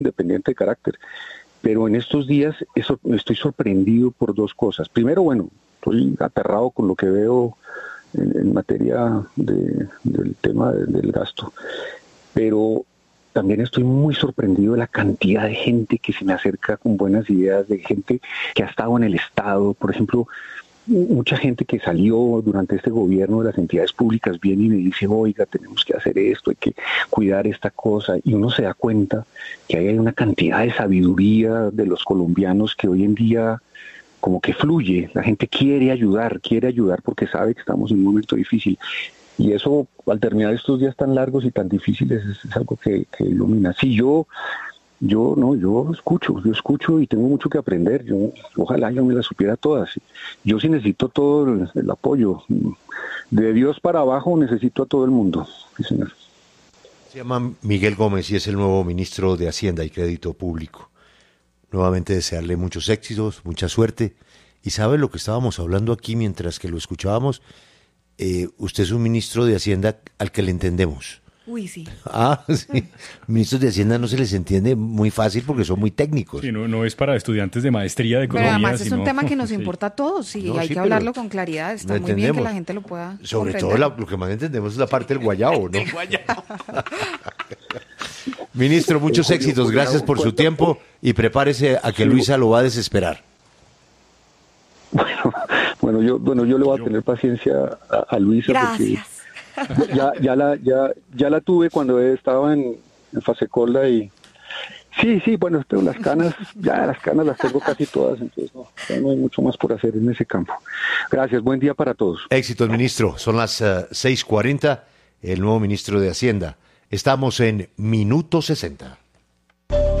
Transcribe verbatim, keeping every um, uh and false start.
independiente de carácter. Pero en estos días eso, estoy sorprendido por dos cosas. Primero, bueno, estoy aterrado con lo que veo en, en materia de, del tema de, del gasto. Pero también estoy muy sorprendido de la cantidad de gente que se me acerca con buenas ideas, de gente que ha estado en el Estado. Por ejemplo, mucha gente que salió durante este gobierno de las entidades públicas viene y me dice, oiga, tenemos que hacer esto, hay que cuidar esta cosa, y uno se da cuenta que hay una cantidad de sabiduría de los colombianos que hoy en día como que fluye. La gente quiere ayudar, quiere ayudar porque sabe que estamos en un momento difícil, y eso al terminar estos días tan largos y tan difíciles es, es algo que, que ilumina. Sí, yo Yo no, yo escucho, yo escucho y tengo mucho que aprender. Yo ojalá yo me las supiera todas. Yo sí necesito todo el, el apoyo. De Dios para abajo necesito a todo el mundo. Sí, señor. Se llama Miguel Gómez y es el nuevo ministro de Hacienda y Crédito Público. Nuevamente desearle muchos éxitos, mucha suerte. Y sabe lo que estábamos hablando aquí mientras que lo escuchábamos. Eh, usted es un ministro de Hacienda al que le entendemos. Uy, sí. Ah, sí. Ministros de Hacienda no se les entiende muy fácil porque son muy técnicos. Sí, no, no es para estudiantes de maestría de economía. Pero además es sino... un tema que nos sí. importa a todos y No, hay sí, que hablarlo con claridad. Está muy bien que la gente lo pueda Sobre comprender. todo la, lo que más entendemos es la parte del guayabo, ¿no? El guayabo. Ministro, muchos éxitos. Gracias por su tiempo y prepárese a que Luisa lo va a desesperar. Bueno, bueno, yo, bueno, yo le voy a tener paciencia a, a Luisa. Gracias. Porque ya, ya la, ya, ya la tuve cuando estaba en, en Fasecolda y sí, sí, bueno, pero las canas, ya las canas las tengo casi todas, entonces no, no hay mucho más por hacer en ese campo. Gracias, buen día para todos. Éxitos, ministro. Son las uh, seis cuarenta, el nuevo ministro de Hacienda. Estamos en Minuto sesenta.